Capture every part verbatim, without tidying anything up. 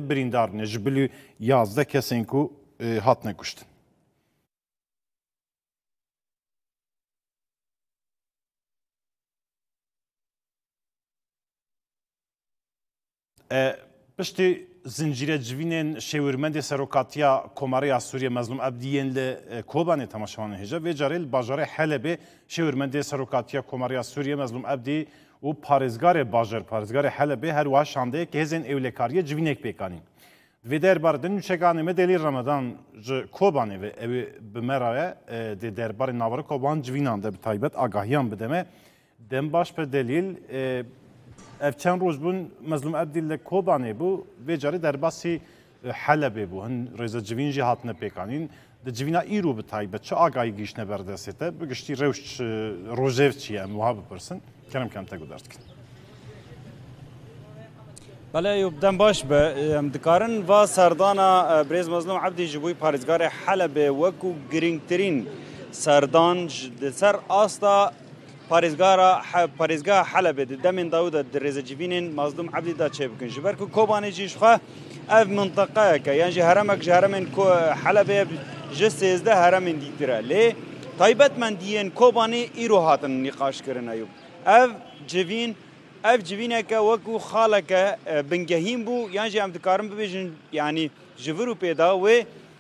biriندار بنه جبلی یازده کسین کو هات نکشتن. پشتی زنجیره جوینن شورمند سروکاتیا کماری سوریه مظلوم ابدیین ل کوبانه تماشاوانه هجا و جاریل بازار حلبه شورمند سروکاتیا کماری سوریه مظلوم ابدی و پارزگار بازار پارزگار حلبه هر واش شانده که هزین اولکاریه جوینک بکنین. و دربار دنیوچگانه مدلی رمضان ج کوبانه و بمراه د دربار ناور کوبان جوینان ده بتایبت آگاهیان بدمه دم باش به دلیل اف چند روز بون مظلوم ابدیل کوبانه بو و جاری در باسی حلبه بو هن رئیس جوین جهات نپیکانین د جوینا ایرو بتایبت چه آگاهی گیش نبردسته بگشتی روش روزیف چیه موها بپرسن کنم کم تگو درد کن. بله یبدن باش به دکارن و سردانا بریز مظلوم عبدی جبوی پارزگار حلبه وکو گرینگترین سردان سر آستا پارێزگارە پارێزگا حەلەبێ دەمێن داوودە درێزەجیبینên مازلوم عەبدی دا چێ بکەن ji ber ku Kobanê jî xwe ev mintaqeyeke yan jî heremek ji heremên Helebê ji sêzde heremên dîtir e lê taybetmendiyên Kobanê îro hatin nîqaşkirin Eyûb ev civîn ev civîneke wekû xaleke bingehîn bû yan jî em dikarin bibêjin yanî ji vir û pêda wê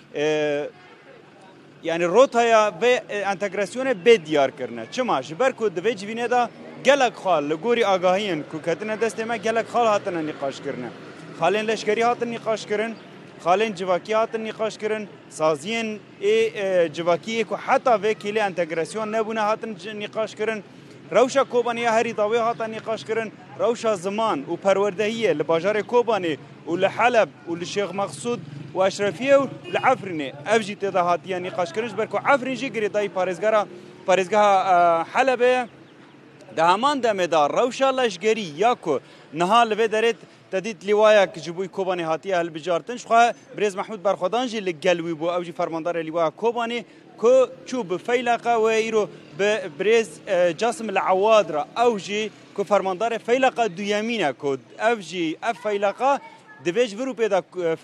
yani rotaya ve entegrasyona bê diyar kirine. Çima ji ber ku di vê civînê da gelek xal li gorî agahiyên ku ketine destê me gelek xal hatine nîqaş kirine. Xalên leşkerî hatin nîqaş kirin, xalên civakî hatin nîqaş kirin, saziyên ê civakiyê ku heta vê kêlê entegrasyon nebûne hatin nîqaş kirin. Rewşa Kobaniyê herî dawê hata nîqaş kirin, rewşa ziman û perwerdehiyê li bajarê Kobanê û li Heleb û li Şêx Mexsûd و اشرفیه و لعفرینه افجی تدا هاتیه نقاش کردنش برکو عفرین جی گریدای پارزگارا پارزگاه حلبه ده همان دمدار روشا لشگری یا کو نهال و درت تدید لیوایا که جبوی کوبانی هاتیه هل بجارتنش خو بریز محمود برخودان جی لگلوی بو اوجی فرماندار لیوایا کوبانی کو چو بفیلقه و ایرو بریز جاسم العوادره اوجی کو فرماندار فیلقه دویامینه کو اوجی اف فیلقه دویج ورو پیدا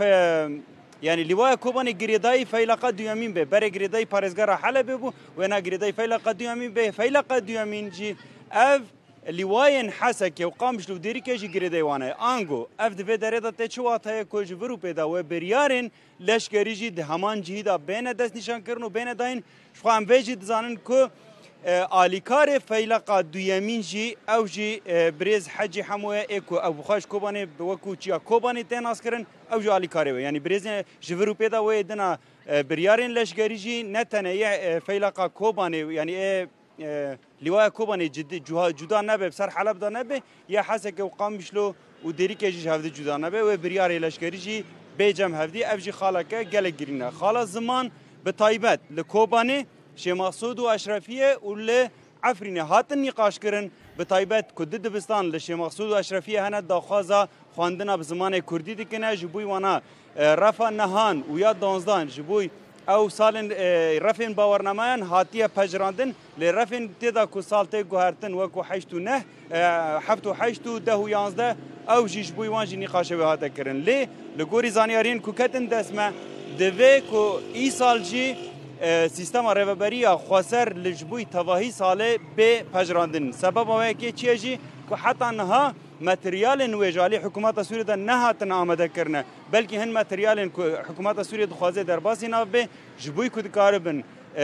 yani Livaya Kobanê girêdayî feylaqa duyemîn be berê girêdayî parêzgara Helebê bû wêna girêdayî feylaqa duyemîn be feylaqa duyemîn jî ev Livayên Hesekê û Qamişlî û Dêrîkê jî girêdayî wan e ango ev divê derê de tê çi wat heye ku ji vir û pêda we biryarên leşkerî jî di heman cihî da bêne destnîşankirin û bêne dayîn ji xwe em vê jî dizanin ku alîkarê feylaqa duyemîn jî ew jî birêz hecî hemû ye ê ku ew bixwe ji Kobanê bi wekû çiya Kobanê tê naskirin ew jî alîkarê we yanî birêzên ji vir û pêda wê dina biryarên leşkerî jî ne tenê ye feylaqa Kobanê yanî ê Livaya Kobanê cuda nebe ser Heleb da nebe ya Hesekê û Qamişlo û Dêrîkê jî hevdî cuda nebe wê biryarê leşkerî jî bêcem hevdî ev jî xaleke gelek girîn e xala ziman bi taybet li Kobanê Şêx Mexsûd û Eşrefiyê û li Efrînê hatin nîqaş kirin bi taybet ku di dibistan li Şêx Mexsûd û Eşrefiyê hene daxwaza xwandina bi zimanê Kurdî dikine ji bo wana refa nehan û ya danzdan ji bo ew salên refên bawernamayan hatiye pejirandin lê refên têda ku sal tê guhertin wekû heşt û neh heft û heşt û deh û yanzdeh ew jî ji bo wan jî nîqaşê wê hate kirin lê li gorî zaniyariyên ku ketin dest me divê ku îsal jî سیستما رهبریه خسر لجبوی تواهی ساله به پجراندن سبب وکی چیه جی که حتی نها متریال نویجالی حکومت سوریه ده نه هاتن آماده کرنه بلکه هن متریال حکومت سوریه دخوازه در باسی ناو به جبوی کد کاربن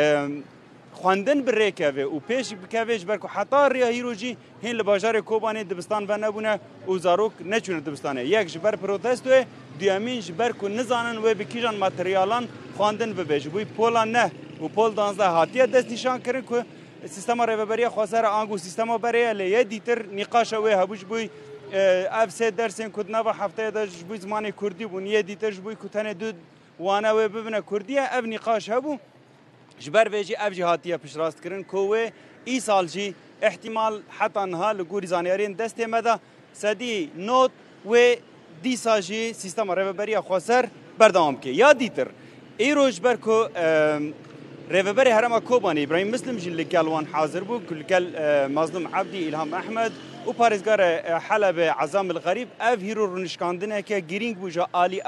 خواندن بره که و پیش بکویش برکو حتی ریاهی رو جی هن لباجار کوبانی دبستان و نبونه و زاروک نچونه دبستانه یک جبر پروتستوه دیامین جبر کو نزانن و بکیجان متریالان خواندن به بوی پولا نه و پول دانزده هاتیه دست نشان کردن که سیستم رهبری خواستار آنگو سیستم بریه لیه دیتر نقاش و هبوش بوی اف سه درسین کدنا و هفته داش بوی زمان کردی بون یه دیتر بوی کتنه دو وانا و ببینه کردیه اف نقاش هبو جبر ویجی اف جهاتیه پشراست کردن که ای سال جی احتمال حتی نها لگوری زانیارین دست مده سدی نوت و دی ساجی سیستم رهبری خواستار بردام که یا دیتر ایروج برکو رهبری هرم کوبانی ابراهیم مسلم جل کلوان حاضر بود کل مظلوم عبدی الهام احمد و پارزگار حلب عزام الغریب اف هیرو رنشکاندنه که گیرینگ بوجا عالی